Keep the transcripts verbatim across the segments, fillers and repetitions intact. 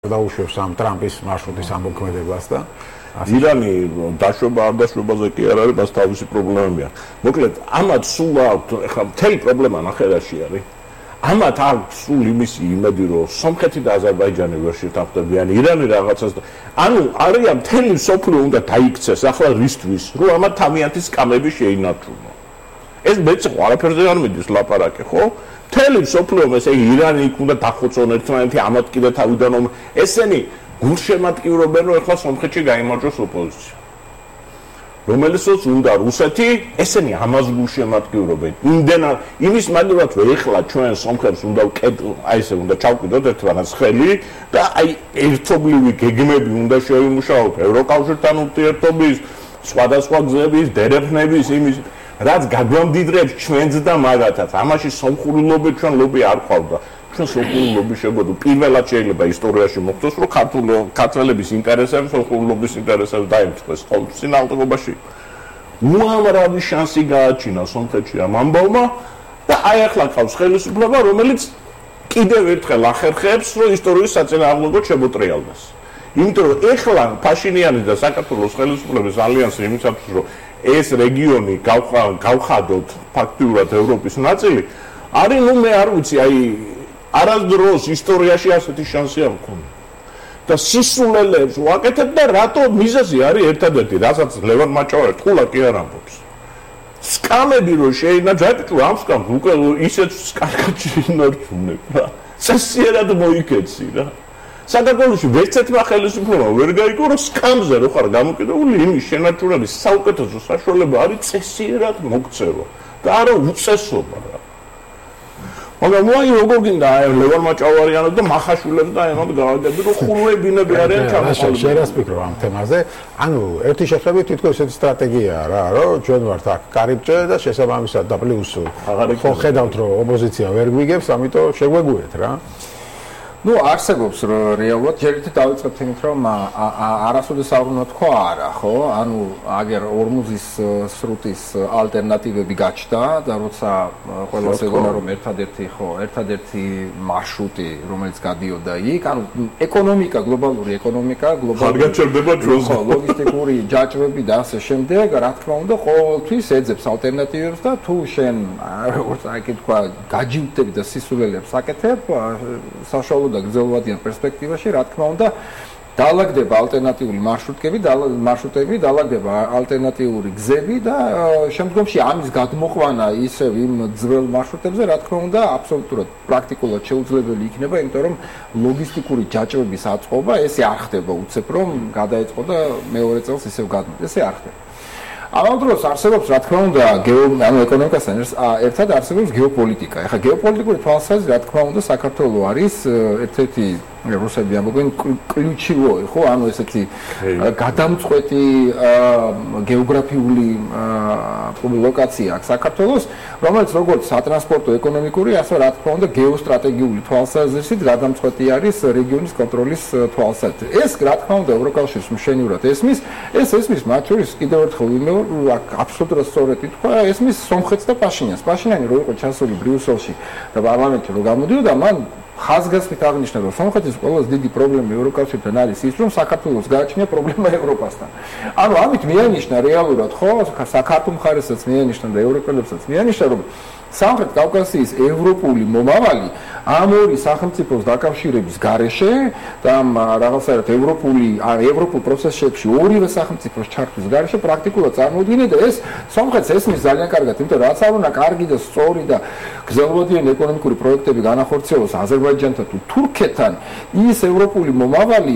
დაუშვებს ამ ტრამპის მარშრუტის ამოქმედებას და ირანი დაშვება არ დაშვებაზე კი არ არის, მას თავისი პრობლემები აქვს. მოკლედ, ამათ სულ აქვს, ეხლა მთელი პრობლემა ნახევარში არის. ამათ აქვს სულ იმისი იმედი, რომ სომხეთი და აზერბაიჯანი ვერ შეთანხმდებიან, ირანი რაღაცას და ანუ არიან მთელი მსოფლიო უნდა დაიქცეს ახლა რისთვის, რომ ამათ თავიანთი სკამები შეინარჩუნონ. ეს მეც ყველაფერზე არ მიდის ლაპარაკი, ხო? მთელი მსოფლიო ესე ირანი იქ უნდა დახოცონ ერთმანეთი ამათ კიდე თავიდან რომ ესენი გულშემატკივრობენ რომ ახლა სომხეთში გაიმარჯვოს ოპოზიცია. რომელსაც უნდა რუსეთი ესენი ამას გულშემატკივრობენ. იმდენად იმის მაგალითად რომ ახლა ჩვენ სომხებს უნდა აი ესე უნდა ჩავკიდოთ ერთმანეთს ხელი და აი ერთობლივი გეგმები უნდა შევიმუშაოთ ევროკავშირთან ურთიერთობის, სხვადასხვა გზების, დერეფნების იმის რაც გაგვამდიდრებს ჩვენც და მაგათაც. ამაში სომხური ჩვენ ლობი არ ყავდა. ჩვენ სომხური ლობი შეგვეძლო პირველად შეიძლება ისტორიაში მოხდეს, რომ ქართული ქართველების ინტერესები სომხური ლობის ინტერესებს დაემთხეს ყოველ სინამდვილეობაში. უამრავი შანსი გააჩინა სომხეთში ამ ამბავმა და აი ახლა ყავს ხელისუფლება, რომელიც კიდევ ერთხელ ახერხებს, რომ ისტორიის საწინააღმდეგოდ შემოტრიალდეს. იმიტომ რომ ეხლა ფაშინიანი და საქართველოს ხელისუფლების ალიანსი იმისათვის რომ ეს რეგიონი გავხადოთ ფაქტიურად ევროპის ნაწილი არის ნუ მე არ ვიცი აი არასდროს ისტორიაში ასეთი შანსი არ მქონდა და სისულელებს ვაკეთებ და რატო მიზეზი არის ერთადერთი რასაც ლევან მაჭავერი თულა კი არ ამბობს სკამები რომ შეინარჩუნო ამ სკამს უკვე ისეთ კარგად შეინარჩუნებ რა სასიერად მოიქეცი რა საქართველოში ვერცერთმა ხელისუფლებამ ვერ გაიგო რომ სკამზე რო ხარ გამოკიდებული იმის შენარჩუნების საუკეთესო საშუალება არის წესიერად მოქცევა და არა უწესობა რა მაგრამ მოაი როგორ გინდა ლევან მაჭავარიანო და მახაშვილებს და ემად გავაგები რომ ხულუებინები არიან ჩამოყალიბებული შენ რას ფიქრობ ამ თემაზე ანუ ერთი შეხედვით თითქოს ესეთი სტრატეგიაა რა რომ ჩვენ ვართ აქ კარიბჭე და შესაბამისად და პლუს ხო ხედავთ რომ ოპოზიცია ვერ გვიგებს ამიტომ შეგვეგუეთ რა ну არსებობს რომ რეალურად ჯერით დავიწყებთ იმით რომ არასოდეს არ უნდა თქვა არა ხო ანუ აგერ ორმუზის სრუტის ალტერნატივები გაჩნდა და როცა ყველას ეგონა რომ ერთადერთი ხო ერთადერთი მარშრუტი რომელიც გადიოდა იქ ანუ ეკონომიკა გლობალური ეკონომიკა გლობალური გარჩევდება ჩვენს ლოგისტიკური ჯაჭვები და ასე შემდეგ რა თქმა უნდა ყოველთვის ეძებს ალტერნატივებს და თუ შენ როგორც აი თქვა გაჯივდები და სისულელებს აკეთებ საშუალო და გრძელვადიან პერსპექტივაში, რა თქმა უნდა, დაალაგდება ალტერნატიული მარშრუტები, მარშრუტები, დაალაგდება ალტერნატიული გზები და შემდგომში ამის გადმოყვანა ისევ იმ ძველ მარშრუტებზე, რა თქმა უნდა, აბსოლუტურად პრაქტიკულად შეუძლებელი იქნება, იმიტომ რომ ლოგისტიკური ჯაჭვების აწყობა ესე არ ხდება უცებ, რომ გადაეწყო და მეორე წელს ისევ გადმოდის, ესე არ ხდება. ამავე დროს არსებობს რა თქმა უნდა გეო ანუ ეკონომიკასთან ერთად არსებობს გეოპოლიტიკა. ეხლა გეოპოლიტიკური თვალსაზრისით რა თქმა უნდა საქართველო არის ერთ-ერთი რუსები ამბობენ ключевой ხო ანუ ესეთი გადამწყვეტი გეოგრაფიული ლოკაცია აქვს საქართველოს რომელიც როგორც სატრანსპორტო ეკონომიკური ასე რა თქმა უნდა გეოსტრატეგიული თვალსაზრისით გადამწყვეტი არის რეგიონის კონტროლის თვალსაზრისით. ეს რა თქმა უნდა ევროკავშირის მშენივრად ესმის ეს ესმის მათ შორის კიდევ ერთხელ ვიმეორ აბსოლუტურად სწორედ ითქვა ესმის სომხეთს და პაშინიანს. პაშინიანი რო იყო ჩასული ბრიუსელში და პარლამენტში რო გამოდიოდა მან ხაზგასმით აღნიშნა რომ სომხეთის ყველაზე დიდი პრობლემა ევროკავშირთან არის ის რომ საქართველოს გააჩნია პრობლემა ევროპასთან. ანუ ამით მიანიშნა რეალურად ხო საქართველოს მხარესაც მიანიშნა და ევროპელებსაც მიანიშნა რომ სამხრეთ კავკასიის ევროპული მომავალი ამ ორი სახელმწიფოს დაკავშირების გარეშე და რაღაცაერთ ევროპული ევროპულ პროცესებში ორივე სახელმწიფოს ჩართვის გარეშე პრაქტიკულად წარმოუდგინე და ეს სომხეთს ესმის ძალიან კარგად, იმიტომ რომ რაც არ უნდა კარგი და სწორი და გრძელვადიანი ეკონომიკური პროექტები განახორციელოს აზერბაიჯანთან თუ თურქეთთან, ის ევროპული მომავალი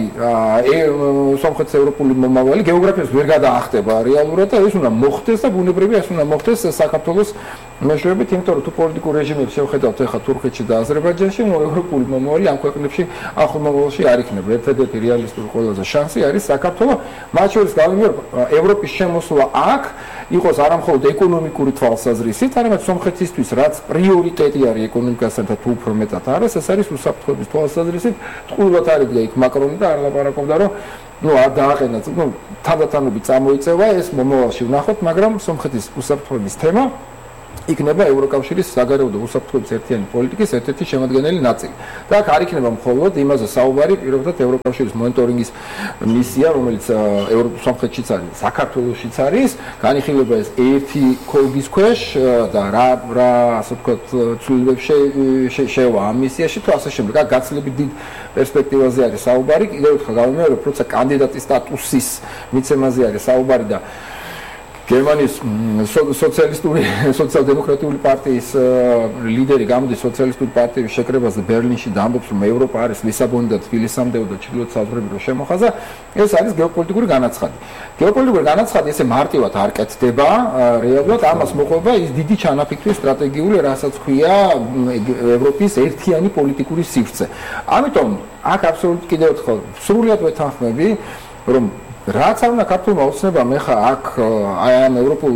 სომხეთის ევროპული მომავალი გეოგრაფიას ვერ გადაახტება რეალურად და ეს უნდა მოხდეს და ბუნებრივია ეს უნდა მოხდეს საქართველოს მეშვეობით, იმიტომ რომ თუ პოლიტიკურ რეჟიმებს შევხედავთ ახლა თურქეთში და აზერბაიჯანში, ნუ ევროპული მომავალი ამ ქვეყნებში ახლო მომავალში არ იქნება. ერთადერთი რეალისტური ყველაზე შანსი არის საქართველოს, მათ შორის გავიმეორ ევროპის შემოსვლა აქ იყოს არა მხოლოდ ეკონომიკური თვალსაზრისით, არამედ სომხეთისთვის რაც პრიორიტეტი არის ეკონომიკასთან და თუ უფრო მეტად არის, ეს არის უსაფრთხოების თვალსაზრისით. ტყუილად არიდა იქ მაკრონი და არ ლაპარაკობდა რომ ну არ დააყენა, ну თანდათანობით წამოიწევა ეს მომავალში ვნახოთ, მაგრამ სომხეთის უსაფრთხოების თემა იქნება ევროკავშირის საგარეო და უსაფრთხოების ერთიანი პოლიტიკის ერთ-ერთი შემადგენელი ნაწილი. და აქ არ იქნება მხოლოდ იმაზე საუბარი, პირობითად ევროკავშირის მონიტორინგის მისია, რომელიც სომხეთშიც არის, საქართველოშიც არის, განიხილება ეს ერთი ქოლგის ქვეშ და რა რა ასე ვთქვათ, ცვლილებებში შევა ამ მისიაში თუ ასე შემდეგ. აქ გაცილებით დიდ პერსპექტივაზე არის საუბარი. კიდევ ერთხელ გავიმეორებ, როცა კანდიდატის სტატუსის მიცემაზე არის საუბარი და გერმანიის სოციალისტური სოციალ-დემოკრატიული პარტიის ლიდერი გამოდის სოციალისტური პარტიის შეკრებაზე ბერლინში და ამბობს, რომ ევროპა არის ლისაბონი და თბილისამდე და ჩრდილოეთ საზღვრები შემოხაზა. ეს არის გეოპოლიტიკური განაცხადი. გეოპოლიტიკური განაცხადი ესე მარტივად არ კეთდება, რეალურად ამას მოყვება ის დიდი ჩანაფიქრის სტრატეგიული, რასაც ქვია ევროპის ერთიანი პოლიტიკური სივრცე. ამიტომ აქ აბსოლუტურად კიდევ ერთხელ სრულად ვეთანხმები, რომ რაც არ უნდა ქართულმა ოცნებამ ეხა აქ აი ამ ევროპულ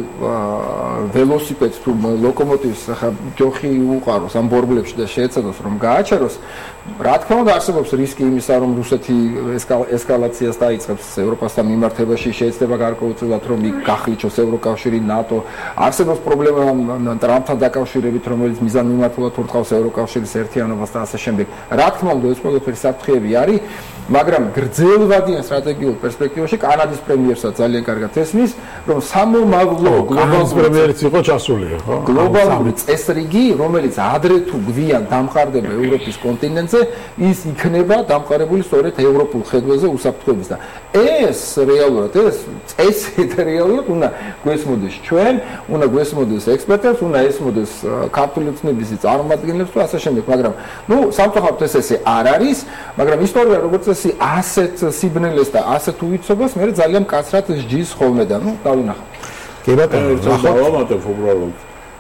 ველოსიპედს თუ ლოკომოტივს ახლა ჯოხი უყაროს ამ ბორბლებში და შეეცადოს რომ გააჩეროს, რა თქმა უნდა არსებობს რისკი იმისა, რომ რუსეთი ესკალაციას დაიწყებს ევროპასთან მიმართებაში, შეიძლება გარკვეულწილად რომ იქ გახლიჩოს ევროკავშირი, ნატო, არსებობს პრობლემა ტრამპთან დაკავშირებით, რომელიც მიზანმიმართულად ურტყავს ევროკავშირის ერთიანობას და ასე შემდეგ. რა თქმა უნდა ეს ყველაფერი საფრთხეები არის, მაგრამ გრძელვადიან სტრატეგიულ პერსპექტივაში კანადის პრემიერსაც ძალიან კარგად ესმის, რომ სამომავლო გლობალურ პრემიერიც იყო ჩასული, ხო? გლობალური წესრიგი, რომელიც ადრე თუ გვიან დამყარდება ევროპის კონტინენტზე, ის იქნება დამყარებული სწორედ ევროპულ ხედვაზე უსაფრთხოების და ეს რეალურად ეს წესი რეალურად უნდა გვესმოდეს ჩვენ, უნდა გვესმოდეს ექსპერტებს, უნდა ესმოდეს ქართული ოცნების წარმომადგენლებს თუ ასე შემდეგ, მაგრამ ნუ სამწუხაროდ ეს ესე არ არის, მაგრამ ისტორია როგორც წესი ასეთ სიბნელეს და ასეთ უვიცობას მე ძალიან მკაცრად სჯის ხოლმე და ნუ დავინახავ. კი ბატონო, დავამატებ უბრალოდ.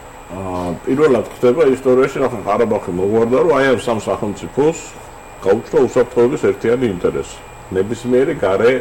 აა პირველად ხდება ისტორიაში, რა თქმა უნდა, ყარაბაღი მოგვარდა, რომ აი ამ სამ სახელმწიფოს გაუჩნდა უსაფრთხოების ერთიანი ინტერესი. ნებისმიერი გარე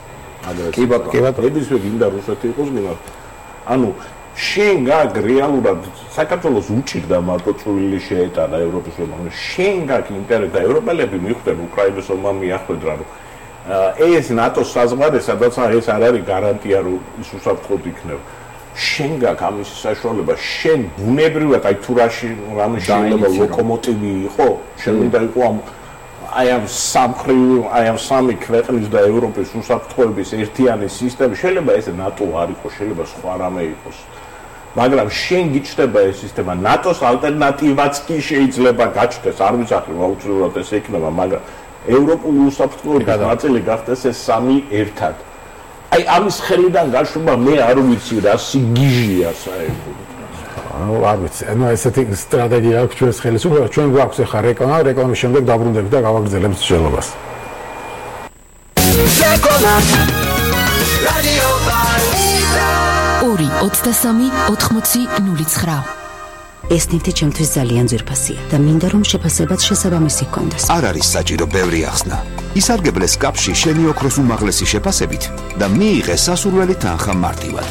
კი ბატონო, კი ბატონო, ნებისმიერი გინდა რუსეთი იყოს გინდა. ანუ შენ გაგ რეალურად საქართველოს უჭირდა მარტო წვლილი შეეტანა ევროპის ომში. შენ გაგ ინტერესი და ევროპელები მიხვდნენ უკრაინის ომმა მიახვედრა, რომ ეს ნატოს საზღვარი, სადაც ეს არ არის გარანტია, რომ ის უსაფრთხოდ იქნება. შენ გაქვს ამის საშუალება, შენ ბუნებრივად აი თუ რაში რამე შეიძლება ლოკომოტივი იყო, შენ უნდა იყო ამ აი ამ სამხრივ აი ამ სამი ქვეყნის და ევროპის უსაფრთხოების ერთიანი სისტემა, შეიძლება ეს ნატო არ იყოს, შეიძლება სხვა რამე იყოს. მაგრამ შენ გიჩნდება ეს სისტემა, ნატოს ალტერნატივაც კი შეიძლება გაჩნდეს, არ ვიცახი აუცილებლად ეს იქნება, მაგრამ ევროპული უსაფრთხოების ნაწილი გახდეს ეს სამი ერთად. აი ამის ხელიდან გაშვება მე არ ვიცი რა სიგიჟია საერთოდ. ანუ არ ვიცი, ანუ ესეთი სტრატეგია აქვს ჩვენს ხელისუფლებას, ჩვენ გვაქვს ახლა რეკლამა, რეკლამის შემდეგ დაბრუნდებით და გავაგრძელებთ მსჯელობას. ორი ოცდასამი ოთხმოცი ნული ცხრა. ეს ნივთი ჩემთვის ძალიან ძვირფასია და მინდა რომ შეფასებაც შესაბამისი ჰქონდეს. არ არის საჭირო ბევრი ახსნა. ისარგებლეს კაფში შენი ოქროს უმაღლესი შეფასებით და მიიღე სასურველი თანხა მარტივად.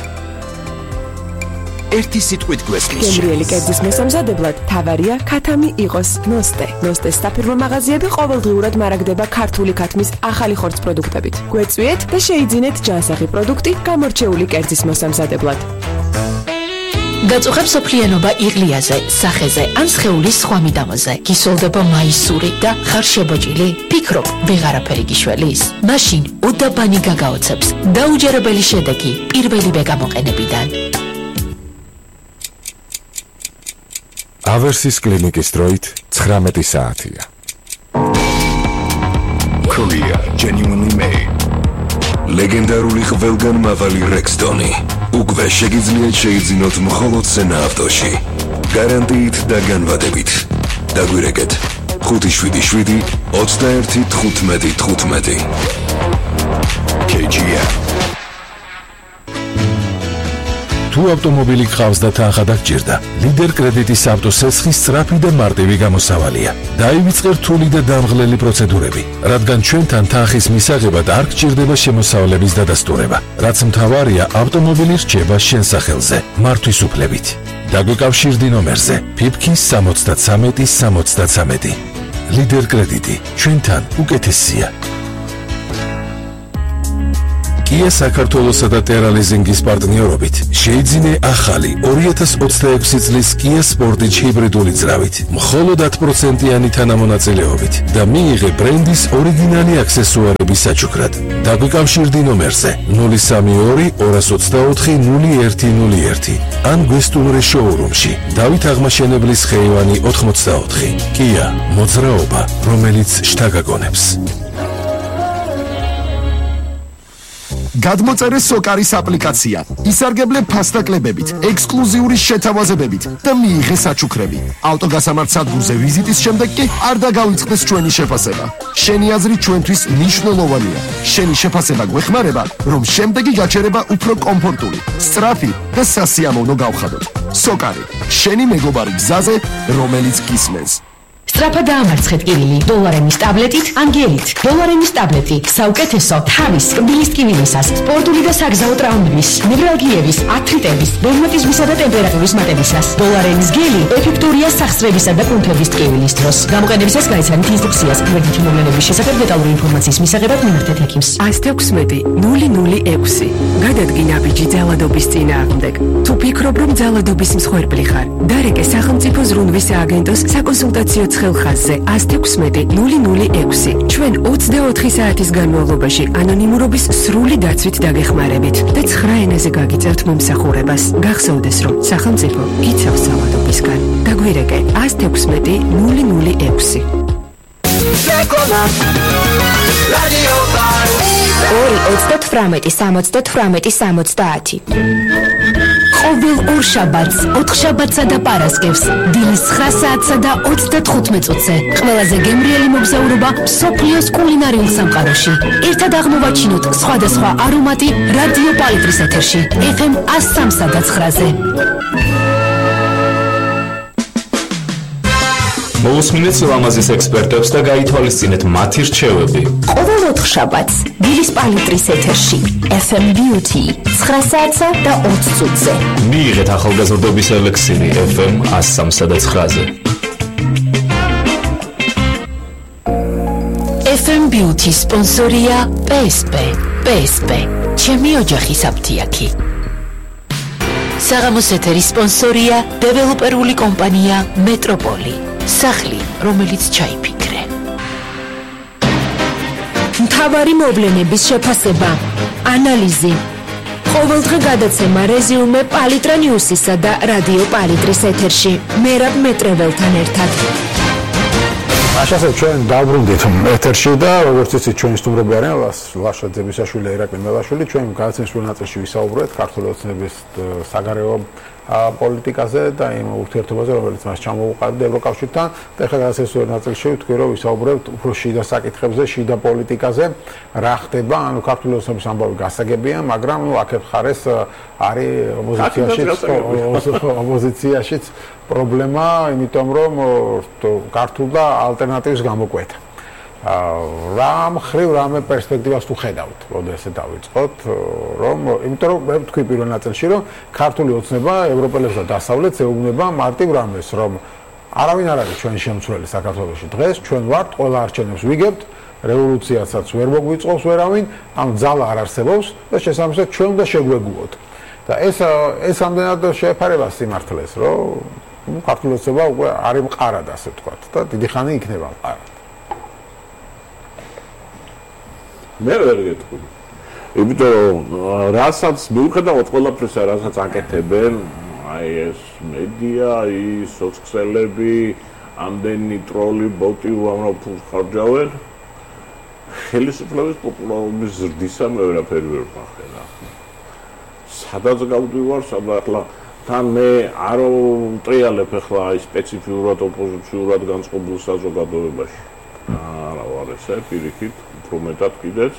ერთი სიტყვით გვესმის. გემრიელი კერძის მოსამზადებლად თავარია ქათამი იყოს ნოსტე. ნოსტეს საფირმო მაღაზიები ყოველდღიურად მარაგდება ქართული ქათმის ახალი ხორცს პროდუქტებით. გვეწვიეთ და შეიძინეთ ჯანსაღი პროდუქტი გამორჩეული კერძის მოსამზადებლად. გაწუხებ სოფლიანობა იღლიაზე, სახეზე ან სხეულის სხვა მიდამოზე. გისოლდება მაისური და ხარ შებოჭილი? ფიქრობ, ვეღარაფერი გიშველის? მაშინ უდაბანი გაგაოცებს. დაუჯერებელი შედეგი პირველივე გამოყენებიდან. ავერსის კლინიკის დროით ცხრამეტი საათია. Korea genuinely made. ლეგენდარული ყველგანმავალი Rexton-ი. უკვე შეგიძლიათ შეიძინოთ მხოლოდ სენა ავტოში. გარანტიით და განვადებით. დაგვირეკეთ ხუთი შვიდი შვიდი ოცდაერთი თხუთმეტი თხუთმეტი. კეი ჯი ემ. თუ ავტომობილი გყავს და თანხა დაგჭირდა, ლიდერ კრედიტის ავტოსესხი სწრაფი და მარტივი გამოსავალია. დაივიწყე რთული და დამღლელი პროცედურები, რადგან ჩვენთან თანხის მისაღებად არ გჭირდება შემოსავლების დადასტურება. რაც მთავარია, ავტომობილი რჩება შენ სახელზე, მართვის უფლებით. დაგვეკავშირდი ნომერზე ფიფქი სამოცდათსამეტი სამოცდათსამეტი. ლიდერ კრედიტი, ჩვენთან უკეთესია. Kia საქართველოსა და Terra Leasing-ის პარტნიორობით შეიძინე ახალი ორი ათას ოცდაექვსი წლის Kia Sportage ჰიბრიდული ძრავით, მხოლოდ ათი პროცენტიანი თანამონაწილეობით და მიიღე ბრენდის ორიგინალი აქსესუარები საჩუქრად. დაგვიკავშირდი ნომერზე ნული სამი ორი ორას ოცდაოთხი ნული ერთი ნული ერთი ან გვესტუმრე შოურუმში დავით აღმაშენებლის ხეივანი ოთხმოცდაოთხი. Kia, მოძრაობა, რომელიც შთაგაგონებს. გადმოწერე სოკარის აპლიკაცია, ისარგებლე ფასტაკლებებით, ექსკლუზიური შეთავაზებებით და მიიღე საჩუქრები. ავტოგასამართ სადგურზე ვიზიტის შემდეგ კი არ დაგავიწყდეს ჩვენი შეფასება. შენი აზრი ჩვენთვის მნიშვნელოვანია. შენი შეფასება გვეხმარება, რომ შემდეგი გაჩერება უფრო კომფორტული, სწრაფი და სასიამოვნო გავხადოთ. სოკარი, შენი მეგობარი გზაზე, რომელიც გისმენს. Სწრაფად დაამარცხეთ კივილი დოლარემის ტაბლეტით, ანგელით. დოლარემის ტაბლეტი საუკეთესო თავის კბილის კივილისას, სპორტული და საგზაო ტრაუმების, ნევრალგიების, ართრიტების, რევმატიზმისა და ტემპერატურის მატებისას. დოლარემის გელი ეფექტურია სახსრებისა და კუნთების ტკივილის დროს. გამოყენებისას გაიცანით ინსტრუქციას. გვერდითი მოვლენების შესახებ დეტალური ინფორმაციის მისაღებად მიმართეთ ექიმს. ათი ექვსმეტი ნული ნული ექვსი. გადადგი ნაბიჯი ძალადობის წინააღმდეგ. თუ ფიქრობ, რომ ძალადობის მსხვერპლი ხარ, დარეკე სახელმწიფო ზრუნვის სააგენტოს საკონსულტაციო ხელხაზზე ათი ექვსმეტი ნული ნული ექვსი. ჩვენ ოცდაოთხი საათის განმავლობაში ანონიმურობის სრული დაცვით დაგეხმარებით და ცხრა ენაზე გაგიწერთ მომსახურებას. გახსოვდეს, რომ სახელმწიფო გიცავს ძალადობისგან. დაგვირეკე ათი ექვსმეტი ნული ნული ექვსი. ორი ოცდათვრამეტი სამოცდათვრამეტი სამოცდაათი. ყოველ ორ შაბათს, ოთხ შაბათსა და პარასკევს, დილის ცხრა საათსა და ოცდათხუთმეტ წუთზე. ყველაზე გემრიელი მოგზაურობა მსოფლიოს კულინარიულ სამყაროში. ერთად აღმოვაჩინოთ სხვადასხვა არომატი რადიო პალიტრის ეთერში. ეფ ემ ათს სამსა და ცხრაზე. მოусმინეთ ლამაზის ექსპერტებს და გაითვალისწინეთ მათი რჩევები. ყოველ ოთხ შაბათს დილის პალიტრის ეთერში ეფ ემ Beauty ცხრა საათსა და ოცდაათ წუთზე. მიიღეთ ახალგაზრდობის ელექსირი ეფ ემ ათს სამსა და ცხრაზე. ეფ ემ Beauty სპონსორია პე ეს პე. პე ეს პე ჩემი ოჯახის აფთიაქი. საღამოს ეთერის სპონსორია დეველოპერული კომპანია მეტროპოლი. სახლი, რომელიც ჩაიფიქრე. მთავარი მოვლენების შეფასება, ანალიზი. ყოველდღე გადაცემა რეზიუმე პალიტრა ნიუსისა და რადიო პალიტრის ეთერში. მერაბ მეტრეველთან ერთად. ასე ჩვენ დავბრუნდით ეთერში და როგორც იცით ჩვენი სტუმრები არიან ლაშა ძებისაშვილი, ერაკლი მელაშვილი. ჩვენ გადაცემის პირველ ნაწილში ვისაუბრეთ ქართული ოცნების საგარეო პოლიტიკაზე და იმ ურთიერთობაზე, რომელიც მას ჩამოუყალიბდა ევროკავშირთან. და ახლა გადაცემის პირველ ნაწილში ვთქვი, რომ ვისაუბრებთ უფრო შიდა საკითხებზე, შიდა პოლიტიკაზე, რა ხდება, ანუ ქართული ოცნების ამბავი გასაგებია, მაგრამ ნუ აქ მხარეს არის ოპოზიციაშიც ოპოზიციაშიც პრობლემა, იმიტომ რომ ქართულ და ალტერნატივს გამოკვეთა. რა მხრივ რამე პერსპექტივას თუ ხედავთ, როდი ესე დავიწყოთ, რომ იმიტომ რომ მე ვთქვი პირველ ნაწილში, რომ ქართული ოცნება ევროპელებს და დასავლეთს ეუბნება მარტივ რამეს, რომ არავინ არ არის ჩვენი შემცვლელი საქართველოში დღეს, ჩვენ ვართ, ყველა არჩევნებს ვიგებთ, რევოლუციასაც ვერ მოგვიწყობს ვერავინ, ამ ძალა არ არსებობს და შესაბამისად ჩვენ უნდა შეგვეგუოთ. და ეს ეს ამდენად შეეფარება სიმართლეს, რომ ქართული ოცნება უკვე არის მყარად, ასე ვთქვათ, და დიდი ხანი იქნება მყარად. მე ვერ გეტყვი. იმიტომ რომ რასაც მიუხედავად ყველაფრისა, რასაც აკეთებენ, აი ეს მედია, ის სოციალები, ამდენი ტროლი, ბოტი უამრავ ფულს ხარჯავენ, ხელისუფლების პოპულარობის ზრდისა მე ვერაფერი ვერ ვახერხა. სადაც გავდივარ, სადაც ახლა თან მე არ ვტრიალებ ახლა აი სპეციფიურად ოპოზიციურად განწყობილ საზოგადოებაში. არა ვარ ესე პირიქით, უფრო მეტად კიდეც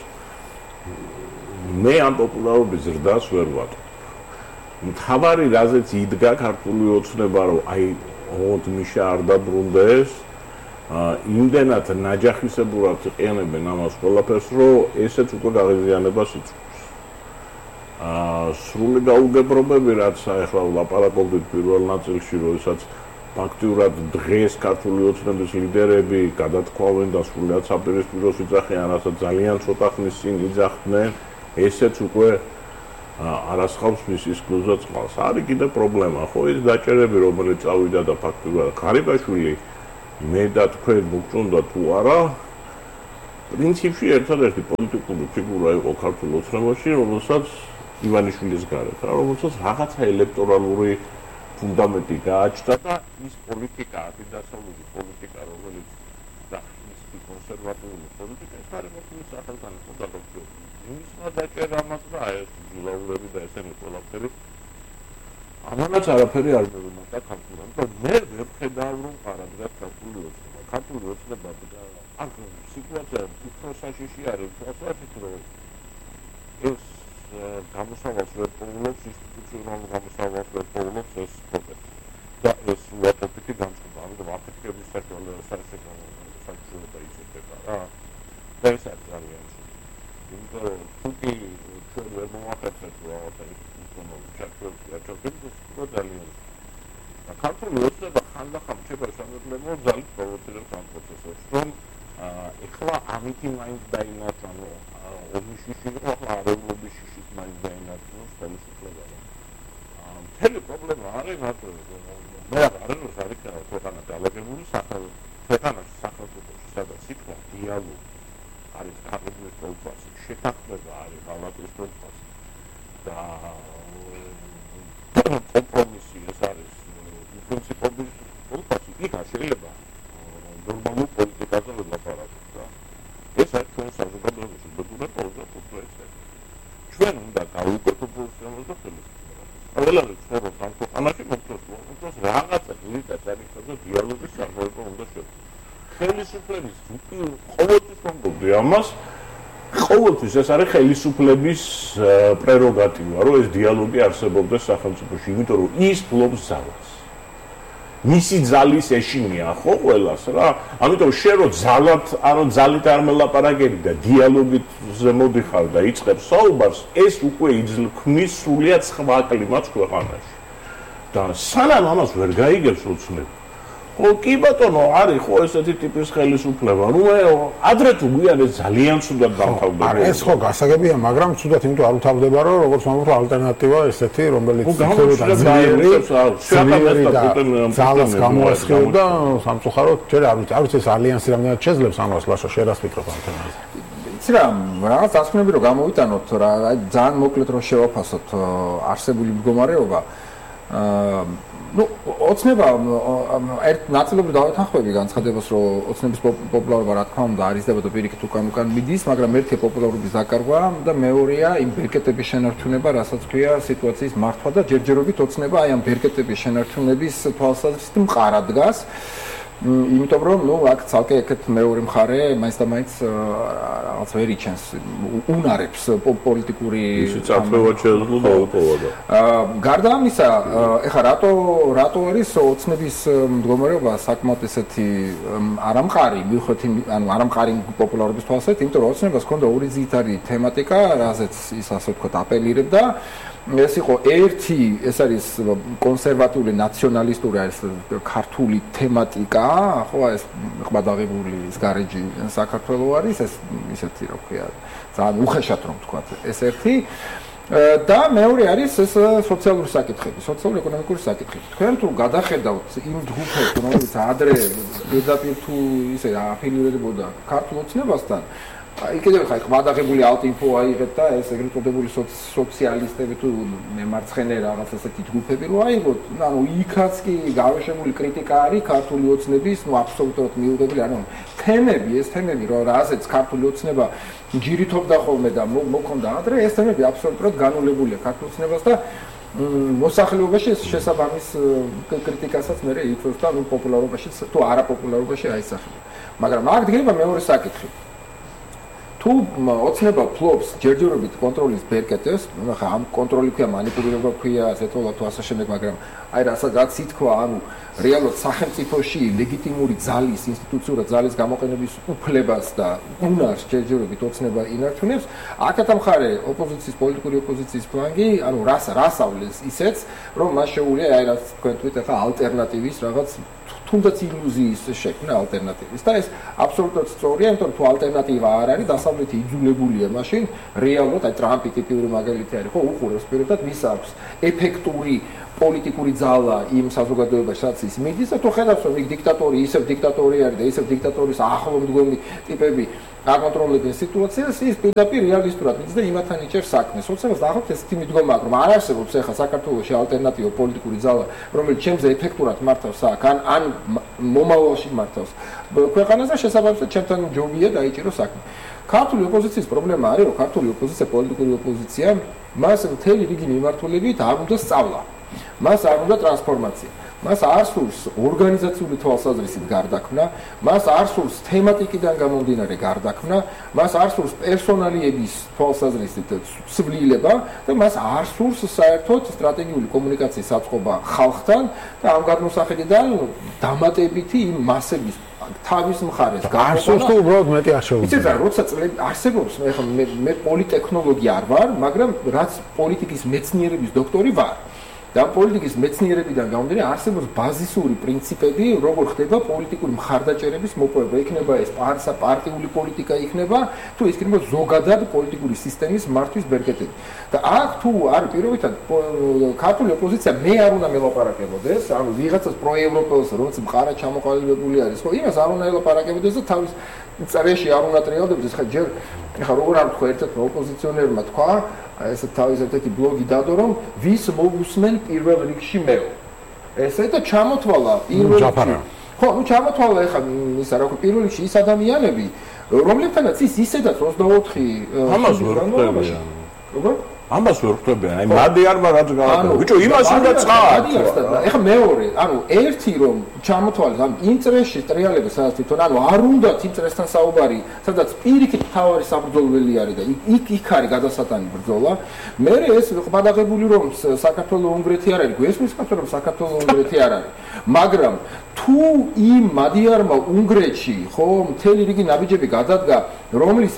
მე ამ პოპულარობის ზრდას ვერ ვატყობ. მთავარი რაზეც იდგა ქართული ოცნება, რომ აი ოღონდ მიშა არ დაბრუნდეს, იმდენად ნაჯახისებურად იყენებენ ამას ყველაფერს, რომ ესეც უკვე გაღიზიანებას იწვევს. აა სრული გაუგებრობები, რაც ახლა ვლაპარაკობდით პირველ ნაწილში, როდესაც ფაქტიურად დღეს ქართული ოცნების ლიდერები გადათქვავენ და სრულად საპირისპიროს იძახიან, რასაც ძალიან ცოტა ხნის წინ იძახდნენ, ესეც უკვე არასხავს მის ისკლუზა წყალს. არის კიდე პრობლემა, ხო, ის დაჭერები, რომელიც წავიდა და ფაქტობრივად ღარიბაშვილი მე და თქვენ მოგწონდა თუ არა, პრინციპში ერთადერთი პოლიტიკური ფიგურა იყო ქართულ ოცნებაში, რომელსაც ივანიშვილის გარეთ, რა, რომელსაც რაღაცა ელექტორალური ფუნდამენტი გააჩნდა და ის პოლიტიკა, антидასავლური პოლიტიკა, რომელიც და ის კონსერვატიული პოლიტიკა, ეს არის მოსული სახელმწიფო და როქო. იმისმა დაჭერა მას და ეს ზულაურები და ესენი ყველაფერი. ამანაც არაფერი არ მევიმატა ქართულად, და მე ვერ ხედავ რომ არამედ ქართული ოცნება, ქართული ოცნება და აქ სიტუაცია უფრო საშიში არის, ვთქვათ, რომ ეს გამოსავალს ვერ პოულობს, ინსტიტუციონალურ გამოსავალს ვერ პოულობს ეს პროტესტი. და ეს უარყოფითი განწყობა, ამიტომ აფეთქების საშუალება იზრდება რა. და ეს არის ძალიან ცუდი. იმიტომ რომ თუკი ჩვენ ვერ მოვახერხებთ რაღაცა ინსტიტუციონალურ ჩარჩოებს, ჩარჩოებს და ძალიან და ქართული ოცნება ხანდახან რჩება სამეдлемо ძალით პროვოცირებს ამ პროცესებს, რომ ეხლა ამითი მაინც დაინაცნო ომის შიში, ახლა არეულობის შიშით მაინც დაინაცნო ხელისუფლება. მთელი პრობლემა არის მარტო მე არ არის არის ქვეყანა დალაგებული სახელმწიფო, ქვეყანაში სახელმწიფოში, სადაც იქნა დიალოგი, არის ქართლის პროფესი, შეთანხმება არის ღალატის პროფესი და კომპრომისი ეს არის პრინციპების პროფესი, იქ შეიძლება ნორმალურ პოლიტიკაზე ვლაპარაკოთ და ეს არის ჩვენ საზოგადოებაში ბედურა ყოველდღე პროცესი. ჩვენ უნდა გავუკეთოთ ეს და ხელისუფლება. ყველანი ცხოვრობს ამ ქვეყანაში, მოხდეს მოხდეს რაღაცა ძირითად საკითხებზე დიალოგის წარმოება უნდა შექმნას. ხელისუფლების ყოველთვის მომგობდი ამას, ყოველთვის ეს არის ხელისუფლების პრეროგატივა, რომ ეს დიალოგი არსებობდეს სახელმწიფოში, იმიტომ რომ ის ფლობს ძალას. მისი ძალის ეშინია ხო ყველას რა, ამიტომ შენ რო ძალად არო ძალით არ მელაპარაკები და დიალოგით მოდიხარ და იწყებს საუბარს, ეს უკვე ქმნის სრულიად სხვა კლიმატს ქვეყანაში. და სანამ ამას ვერ გაიგებს ოცნება, ხო კი ბატონო, არის ხო ესეთი ტიპის ხელისუფლება, ნუ ადრე თუ გვიან ეს ძალიან ცუდად დამთავრდება. არა, ეს ხო გასაგებია, მაგრამ ცუდად იმიტომ არ უთავდება, რომ როგორც მომხდარა ალტერნატივა ესეთი, რომელიც ხდება ძლიერი, ძლიერი და ძალას გამოასხივებდა სამწუხაროდ, ჯერ არ ვიცი, არ ვიცი ეს ალიანსი რამდენად შეძლებს ამას, ლაშა შენ რას ფიქრობ ამ თემაზე? იცი რა, რაღაც დასკვნები რომ გამოვიტანოთ, რა, აი ძალიან მოკლედ რომ შევაფასოთ არსებული მდგომარეობა. აა ну, ოცნება ერთ ნაწილობრივ დავეთანხმები განცხადებას, რომ ოცნების პოპულარობა რა თქმა უნდა არიზდება და პირიქით უკან-უკან მიდის, მაგრამ ერთი პოპულარობის დაკარგვა და მეორეა იმ ბერკეტების შენარჩუნება, რასაც ქვია სიტუაციის მართვა და ჯერჯერობით ოცნება აი ამ ბერკეტების შენარჩუნების თვალსაზრისით მყარად დგას. იმიტომ რომ ნუ აქ ცალკე ეგეთ მეორე მხარე მაინც და მაინც რაღაც ვერ იჩენს უნარებს პოლიტიკური წაფევა შეძლო და უპოვა და გარდა ამისა ეხლა რატო რატო არის ოცნების მდგომარეობა საკმაოდ ესეთი არამყარი მიუხედავად ანუ არამყარი პოპულარობის თვალსაზრისით, იმიტომ რომ ოცნებას ჰქონდა ორი ძირითადი თემატიკა, რაზეც ის ასე ვთქვათ აპელირებდა. ეს იყო ერთი, ეს არის კონსერვატიული ნაციონალისტური ეს ქართული თემატიკა, ხო, ეს ყბადაღებული ის გარეჯი საქართველოს არის, ეს ისეთი რა ქვია, ძალიან უხეშად რომ ვთქვათ, ეს ერთი და მეორე არის ეს სოციალური საკითხები, სოციალურ-ეკონომიკური საკითხები. თქვენ თუ გადახედავთ იმ ჯგუფებს, რომელიც ადრე დედაპირ თუ ისე აფილირებოდა ქართულ ოცნებასთან, აი კიდევ ხა ყბადაღებული ალტინფო აიღეთ და ეს ეგრეთ წოდებული სოციალისტები თუ მემარცხენე რაღაც ასეთი ჯგუფები რო აიღოთ, ანუ იქაც კი გავეშებული კრიტიკა არის ქართული ოცნების, ნუ აბსოლუტურად მიუღებელი, ანუ თემები, ეს თემები რო რაზეც ქართული ოცნება ჯირითობდა ხოლმე და მოქონდა ადრე, ეს თემები აბსოლუტურად განულებულია ქართულ ოცნებას და მოსახლეობაში ეს შესაბამის კრიტიკასაც მე იწვევს და ნუ პოპულარობაში თუ არაპოპულარობაში აისახება. მაგრამ აქ დგება მეორე საკითხი. თუ ოცნება ფლობს ჯერჯერობით კონტროლის ბერკეტებს, ხა ამ კონტროლი ქვია, მანიპულირება ქვია, ასეთოლა თუ ასე შემდეგ, მაგრამ აი რასაც ითქვა, ანუ რეალურად სახელმწიფოში ლეგიტიმური ძალის, ინსტიტუციურად ძალის გამოყენების უფლებას და უნარს ჯერჯერობით ოცნება ინარჩუნებს, აქეთ ამხარე ოპოზიციის, პოლიტიკური ოპოზიციის ფლანგი, ანუ რას რასავლეს ისეც, რომ მას შეუძლია აი რაც თქვენ თქვით, ხა ალტერნატივის რაღაც თუნდაც ილუზიის შექმნა ალტერნატივის და ეს აბსოლუტურად სწორია, იმიტომ რომ თუ ალტერნატივა არ არის, დასავლეთი იძულებულია მაშინ რეალურად აი ტრამპი ტიპიური მაგალითი არის, ხო, უყურებს პირობად ვის აქვს ეფექტური პოლიტიკური ძალა იმ საზოგადოებაში, რაც ის მიდის და თუ ხედავს რომ იქ დიქტატორი, ისევ დიქტატორი არის და ისევ დიქტატორის ახლომდგომი ტიპები აკონტროლებენ სიტუაციას, ის პირდაპირ რეალისტურად მიდის და იმათთან იჭერს საქმეს. ოცნებას დაახოთ ესეთი მიდგომა აქვს, რომ არ არსებობს ახლა საქართველოში ალტერნატივა პოლიტიკური ძალა, რომელიც ჩემზე ეფექტურად მართავს აქ, ან ან მომავალში მართავს ქვეყანას და შესაბამისად ჩემთან ჯობია დაიჭირო საქმე. ქართული ოპოზიციის პრობლემა არის, რომ ქართული ოპოზიცია, პოლიტიკური ოპოზიცია, მას მთელი რიგი მიმართულებით არ უნდა სწავლა. მას არ უნდა ტრანსფორმაცია. მას არ სურს ორგანიზაციული თვალსაზრისით გარდაქმნა, მას არ სურს თემატიკიდან გამომდინარე გარდაქმნა, მას არ სურს პერსონალიების თვალსაზრისით ცვლილება და მას არ სურს საერთოდ სტრატეგიული კომუნიკაციის საწყობა ხალხთან და ამ გადმოსახედიდან დამატებითი იმ მასების თავის მხარეს გასულს თუ უბრალოდ მეტი არ შეუძლია. იცით რა, როცა წლები არსებობს, მე ხა მე პოლიტექნოლოგი არ ვარ, მაგრამ რაც პოლიტიკის მეცნიერების დოქტორი ვარ. და პოლიტიკის მეცნიერებიდან გამომდინარე არსებობს ბაზისური პრინციპები, როგორ ხდება პოლიტიკური მხარდაჭერების მოპოვება, იქნება ეს პარტიული პოლიტიკა იქნება, თუ ის იქნება ზოგადად პოლიტიკური სისტემის მართვის ბერკეტები. და აქ თუ არ პირობითად ქართული ოპოზიცია მე არ უნდა მელაპარაკებოდეს, ანუ ვიღაცას პროევროპელს, რომელიც მყარა ჩამოყალიბებული არის, ხო, იმას არ უნდა ელაპარაკებოდეს და თავის წრეში არ უნდა ტრიალდებოდეს. ხა ჯერ ხა როგორ არ თქვა ერთად ოპოზიციონერმა თქვა ეს თავის ერთ-ერთი ბლოგი დადო რომ ვის მოგუსმენ პირველ რიგში მეო. ესე და ჩამოთვალა პირველ რიგში. ხო, ნუ ჩამოთვალა ეხლა ისა რა ქვია პირველ რიგში ის ადამიანები, რომლებთანაც ის ისედაც ოცდაოთხი ამას ვერ ხვდები. როგორ? ამას ვერ ხვდები. აი მადიარმა რაც გააკეთა. ბიჭო, იმას უნდა წაათ. ეხლა მეორე, ანუ ერთი რომ ჩამოთვალეს ამ იმ წრეში ტრიალები სადაც თვითონ ანუ არ უნდა იმ წრესთან საუბარი, სადაც პირიქით თავარი საბრძოლველი არის და იქ იქ არის გადასატანი ბრძოლა. მე ეს ყბადაღებული რომ საქართველოს უნგრეთი არ არის, გვესმის რომ საქართველოს უნგრეთი არ არის. მაგრამ თუ იმ მადიარმა უნგრეთში ხო მთელი რიგი ნაბიჯები გადადგა, რომლის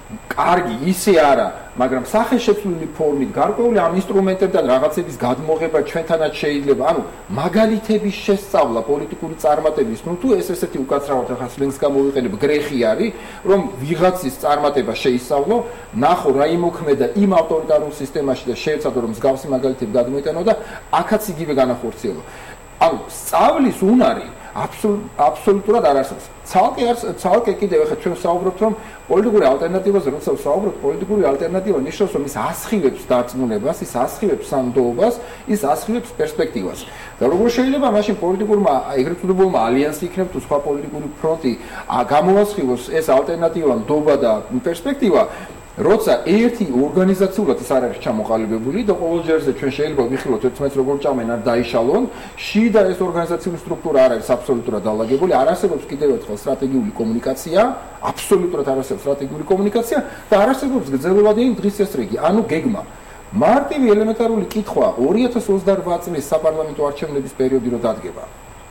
კარგი ისე არა, მაგრამ სახეშეცვლილი ფორმით გარკვეული ამ ინსტრუმენტებთან რაღაცების გადმოღება ჩვენთანაც შეიძლება. ანუ მაგალითების შესწავლა პოლიტიკური წარმატების, ну თუ ეს ესეთი უკაცრავად ახლა სლენგს გამოვიყენებ, გრეხი არის, რომ ვიღაცის წარმატება შეისწავლო, ნახო რა იმოქმედა იმ ავტორიტარულ სისტემაში და შეეცადო რომ მსგავსი მაგალითები გადმოიტანო და აქაც იგივე განახორციელო. ანუ სწავლის უნარი აბსოლუტურად არ არსებობს. ცალკე არც ცალკე კიდევ ახლა ჩვენ საუბრობთ რომ პოლიტიკური ალტერნატივაზე როცა საუბრობთ, პოლიტიკური ალტერნატივა ნიშნავს რომ ის ასხივებს დარწმუნებას, ის ასხივებს სამდოობას, ის ასხივებს პერსპექტივას. და როგორ შეიძლება მაშინ პოლიტიკურმა ეგრეთ წოდებულმა ალიანსი იქნებ თუ სხვა პოლიტიკური ფრონტი გამოასხივოს ეს ალტერნატივა, ნდობა და პერსპექტივა, როცა ერთი ორგანიზაციულად ის არ არის ჩამოყალიბებული და ყოველ ჯერზე ჩვენ შეიძლება ვიხილოთ ერთმანეთს როგორ ჭამენ არ დაიშალონ, შიდა ეს ორგანიზაციული სტრუქტურა არ არის აბსოლუტურად დალაგებული, არ არსებობს კიდევ ერთხელ სტრატეგიული კომუნიკაცია, აბსოლუტურად არ არსებობს სტრატეგიული კომუნიკაცია და არ არსებობს გრძელვადიანი დღის წესრიგი, ანუ გეგმა. მარტივი ელემენტარული კითხვა ორი ათას ოცდაორბა წლის საპარლამენტო არჩევნების პერიოდი რო დადგება.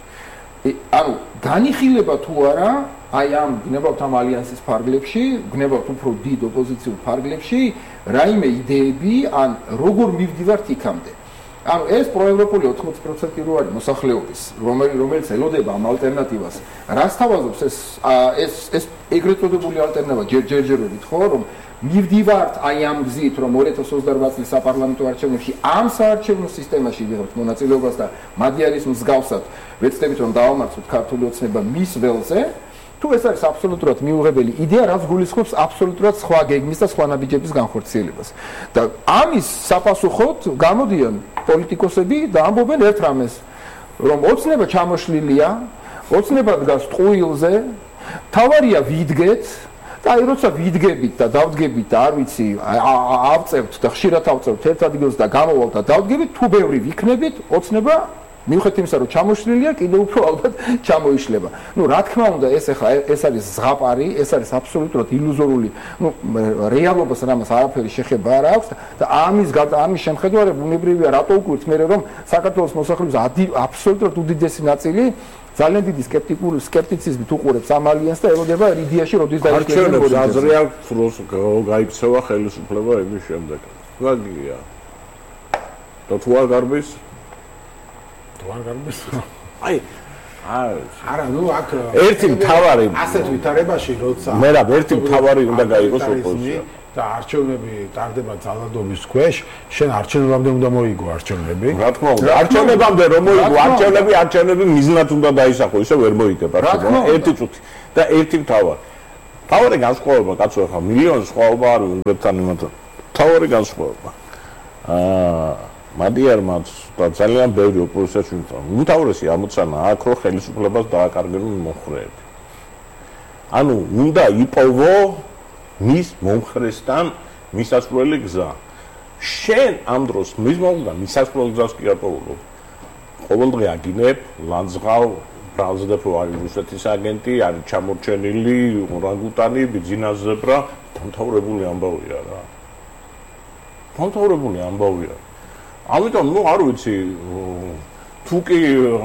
ანუ განიხილება თუ არა აი ამ გნებავთ ამ ალიანსის ფარგლებში, გნებავთ უფრო დიდ ოპოზიციურ ფარგლებში, რაიმე იდეები, ან როგორ მივდივართ იქამდე. ანუ ეს პროევროპული ოთხმოცი პროცენტი რო არის მოსახლეობის, რომელიც ელოდება ამ ალტერნატივას, რას თავაზობს ეს ეს ეს ეგრეთ წოდებული ალტერნატივა ჯერჯერობით, ხო, რომ მივდივართ აი ამ გზით, რომ ორი ათას ოცდაორბა წლის საპარლამენტო არჩევნებში ამ საარჩევნო სისტემაში ვიღებთ მონაწილეობას და მადიარის მსგავსად ვეცდებით რომ დავამარცხოთ ქართული ოცნება მის ველზე. თუ ეს არის აბსოლუტურად მიუღებელი იდეა, რაც გულისხმობს აბსოლუტურად სხვა გეგმის და სხვა ნაბიჯების განხორციელებას. და ამის საპასუხოდ გამოდიან პოლიტიკოსები და ამბობენ ერთ რამეს, რომ ოცნება ჩამოშლილია, ოცნება დგას ტყუილზე, თავარია ვიდგეთ და აი როცა ვიდგებით და დავდგებით და არ ვიცი, ავწევთ და ხშირად ავწევთ ერთ ადგილს და გამოვალთ და დავდგებით, თუ ბევრი ვიქნებით, ოცნება მიუხედავად იმისა, რომ ჩამოშლილია, კიდევ უფრო ალბათ ჩამოიშლება. ნუ რა თქმა უნდა, ეს ახლა ეს არის ზღაპარი, ეს არის აბსოლუტურად ილუზორული, ნუ რეალობას რამას არაფერი შეხება არ აქვს და ამის ამის შემხედარებით ბუნებრივია რატო უკვირთ მე რომ საქართველოს მოსახლეობის აბსოლუტურად უდიდესი ნაწილი ძალიან დიდი სკეპტიკული სკეპტიციზმით უყურებს ამ ალიანსს და ელოდება რიდიაში როდის დაიშლება. არჩევნებს აზრი აქვს, რომ გაიქცევა ხელისუფლება იმის შემდეგ. გაგია. და თუ არ გარბის თუ არ გარბის აი არა, ნუ აქ ერთი მთავარი ასეთ ვითარებაში როცა მე რა ერთი მთავარი უნდა გაიგოს ოპოზიცია და არჩევნები ტარდება ძალადობის ქვეშ, შენ არჩევნებამდე უნდა მოიგო არჩევნები. რა თქმა უნდა, არჩევნებამდე რომ მოიგო არჩევნები, არჩევნები მიზნად უნდა დაისახო, ისე ვერ მოიგებ არჩევნები. ერთი წუთი და ერთი მთავარი. მთავარი განსხვავება, კაცო, ხა მილიონი სხვაობა არის უნგრეთთან იმათთან. მთავარი განსხვავება. აა მადიარმაც და ძალიან ბევრი ოპოზიციაში უმთავრესი ამოცანა აქ რო ხელისუფლებას დააკარგებენ მომხრეები. ანუ უნდა იპოვო მის მომხრესთან მისასვლელი გზა. შენ ამ დროს მის მომხრესთან მისასვლელი გზას კი აპოვო. ყოველდღე აგინებ, ლანძღავ, ბრალზდებ არის რუსეთის აგენტი, არის ჩამორჩენილი ორანგუტანი, ბიძინა ზებრა, დამთავრებული ამბავია რა. დამთავრებული ამბავია. ამიტომ ნუ არ ვიცი თუ კი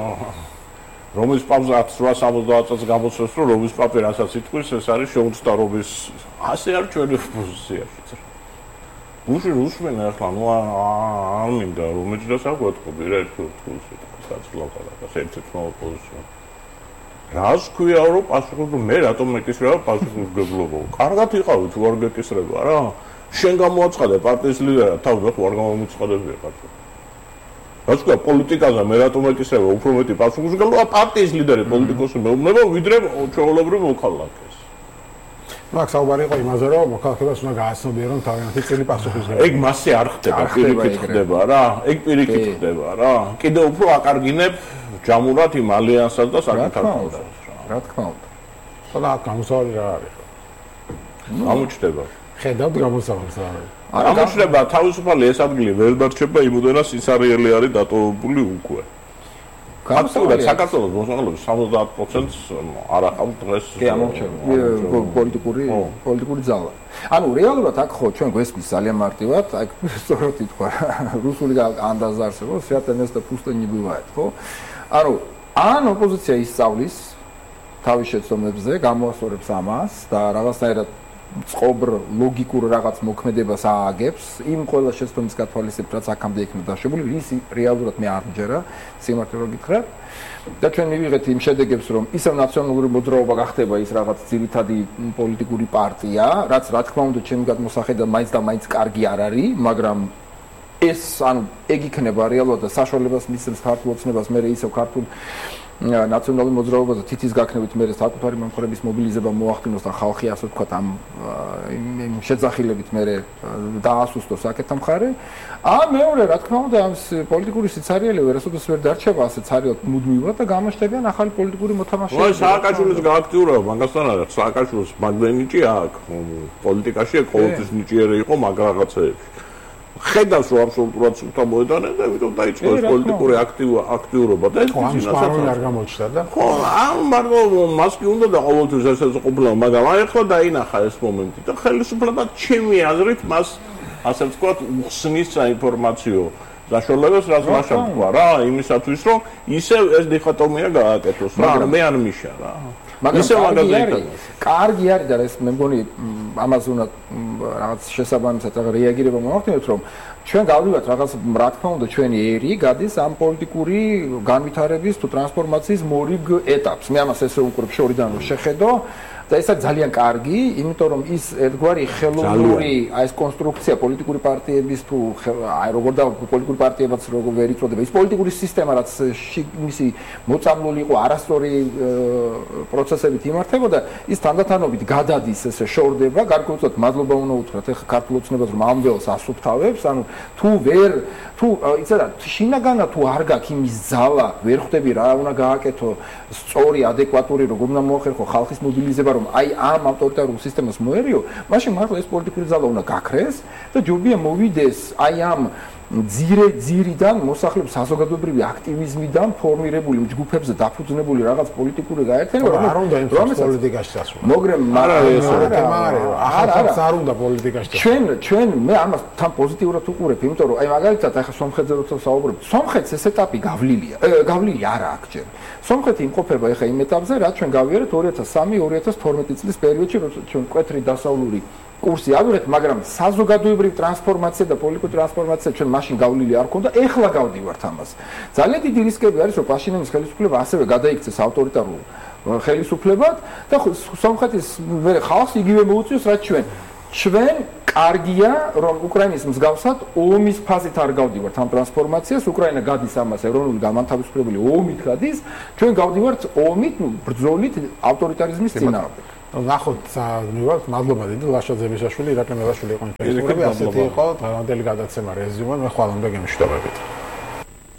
რომის პაპს ათას სამოცდაათ წელს გამოსვეს რომ რომის პაპი რასაც იტყვის ეს არის შეუცდარობის ასე არ ჩვენი პოზიციაში. უშენ უსმენ ახლა ნუ არ მინდა რომ ეჭდას აგვეთყობი რა ერთ თულს კაცლაკალაკას ერთ-ერთ პოზიცია. რას ქვია რომ პასუხობ მე რატომ მეკისრება პასუხისმგებლობა. კარგად იყავი თუ არ გეკისრება რა. შენ გამოაცხადე პარტიის ლიდერად თავი ხო არ გამოუცხადებია კაცო. რაც ქვია პოლიტიკაზე მე რატომ ეკისრება უფრო მეტი პასუხისმგებლობა პარტიის ლიდერი პოლიტიკოსი მეუბნება ვიდრე ჩვეულებრივ მოქალაქეს. ნუ აქ საუბარი იყო იმაზე რომ მოქალაქეებს უნდა გააცნობიერონ თავიანთი წილი პასუხისმგებლობა. ეგ მასე არ ხდება, პირიქით ხდება რა. ეგ პირიქით ხდება რა. კიდევ უფრო აკარგინებ ჯამურად იმ ალიანსას და საკუთარ თავს რა. რა თქმა უნდა. ხოდა აქ გამოსავალი რა არის? გამოჩნდება. ხედავთ გამოსავალს რა არის? გამოჩნდება თავისუფალი ეს ადგილი ვერ დარჩება იმოდენას სიცარიელი არის დატოვებული უკვე. გამოსავალი საქართველოს მოსახლეობის სამოცდაათ პროცენტს არ აყავთ დღეს. კი, ამორჩება. პოლიტიკური პოლიტიკური ძალა. ანუ რეალურად აქ ხო ჩვენ გვესმის ძალიან მარტივად, აი სწორად ითქვა, რუსული ანდაზ არსებობს, свято место пусто не бывает, ხო? ანუ ან ოპოზიცია ისწავლის თავის შეცდომებზე, გამოასწორებს ამას და რაღაცნაირად წყობრ ლოგიკურ რაღაც მოქმედებას ააგებს იმ ყველა შეცდომის გათვალისწინებით რაც აქამდე იქნა დაშვებული რის რეალურად მე არ მჯერა სიმართლე რომ გითხრათ და ჩვენ მივიღეთ იმ შედეგებს რომ ისევ ნაციონალური მოძრაობა გახდება ის რაღაც ძირითადი პოლიტიკური პარტია რაც რა თქმა უნდა ჩემი გადმოსახედა მაინც და მაინც კარგი არ არის მაგრამ ეს ანუ ეგ იქნება რეალურად და საშუალებას მისცემს ქართულ ოცნებას მე ისევ ქართულ ნაციონალური მოძრაობაზე თითის გაქნებით მე საკუთარი მომხრების მობილიზება მოახდინოს და ხალხი ასე ვთქვათ ამ იმ შეძახილებით მე დაასუსტოს საკეთა მხარე. ა მეორე რა თქმა უნდა ამ პოლიტიკური სიცარიელე ვერასოდეს ვერ დარჩება ასე ცარიელად მუდმივად და გამოჩნდებიან ახალი პოლიტიკური მოთამაშეები. ой სააკაშვილის გააქტიურება მაგასთან არა სააკაშვილის მაგდენიჭი აქვს პოლიტიკაში ყოველთვის ნიჭიერი იყო მაგ რაღაცეებში. ხედავს რომ აბსოლუტურად სულთა მოედანე და ამიტომ დაიწყო ეს პოლიტიკური აქტიურობა და ეს ისინი არ გამოჩნდა და ხო ამ მარგო მასკი უნდა და ყოველთვის ესე ყოფილა მაგრამ აი ახლა დაინახა ეს მომენტი და ხელისუფლება ჩემი აზრით მას ასე ვთქვათ უხსნის საინფორმაციო საშუალებას რაც მაშა თქვა რა იმისათვის რომ ისევ ეს დიქოტომია გააკეთოს მაგრამ მე არ მიშა რა მაგრამ კარგი არის და ეს მე მგონი ამაზე უნდა რაღაც შესაბამისად რაღაც რეაგირება მოახდინოთ რომ ჩვენ გავდივართ რაღაც რა თქმა უნდა ჩვენი ერი გადის ამ პოლიტიკური განვითარების თუ ტრანსფორმაციის მორიგ ეტაპს მე ამას ესე უყურებ შორიდან რომ შეხედო და ეს არის ძალიან კარგი, იმიტომ რომ ის ერთგვარი ხელოვნური აი ეს კონსტრუქცია პოლიტიკური პარტიების თუ აი როგორ და პოლიტიკური პარტიებიც როგორ ვერ იწოდება, ის პოლიტიკური სისტემა რაც მისი მოწამლული იყო არასწორი პროცესებით იმართებოდა, ის თანდათანობით გადადის ესე შორდება, გარკვეულწოდ მადლობა უნდა უთხრათ ახლა ქართულ ოცნებას რომ ამ ველს ასუფთავებს, ანუ თუ ვერ თუ იცოდა შინაგანა თუ არ გაქვს იმის ძალა, ვერ ხვდები რა უნდა გააკეთო, სწორი, ადეკვატური როგორ უნდა მოახერხო ხალხის მობილიზება რომ აი ამ ავტორიტარულ სისტემას მოერიო, მაშინ მართლა ეს პოლიტიკური ძალა უნდა გაქრეს და ჯობია მოვიდეს აი ამ ძირე ძირიდან მოსახლეობის საზოგადოებრივი აქტივიზმიდან ფორმირებული ჯგუფებზე დაფუძნებული რაღაც პოლიტიკური გაერთიანება არ უნდა იმ პოლიტიკაში წასვლა. მოგრემ არა ეს ახალს არ უნდა პოლიტიკაში წასვლა. ჩვენ ჩვენ მე ამას თან პოზიტიურად უყურებ, იმიტომ რომ აი მაგალითად ახლა სომხეთზე როცა საუბრობ, სომხეთს ეს ეტაპი გავლილია. გავლილი არა აქ ჯერ. სომხეთი იმყოფება ახლა იმ ეტაპზე, რაც ჩვენ გავიარეთ ორი ათას სამი ორი ათას თორმეტი წლის პერიოდში, როცა ჩვენ მკვეთრი დასავლური კურსი ავიღეთ, მაგრამ საზოგადოებრივი ტრანსფორმაცია და პოლიტიკური ტრანსფორმაცია ჩვენ მაშინ გავლილი არ ქონდა, ეხლა გავდივართ ამას. ძალიან დიდი რისკები არის, რომ პაშინიანის ხელისუფლება ასევე გადაიქცეს ავტორიტარულ ხელისუფლებად და სომხეთის ხალხს იგივე მოუწიოს, რაც ჩვენ. ჩვენ კარგია, რომ უკრაინის მსგავსად ომის ფაზით არ გავდივართ ამ ტრანსფორმაციას, უკრაინა გადის ამას ეროვნული განმათავისუფლებელი ომით გადის, ჩვენ გავდივართ ომით, ბრძოლით ავტორიტარიზმის წინააღმდეგ. ნახოთ, მივართ, მადლობა დიდი ლაშა ძებისაშვილი, ირაკლი მელაშვილი იყო ინტერვიუები, ასეთი იყო დღევანდელი გადაცემა რეზიუმე, მე ხვალამდე გემშვიდობებით.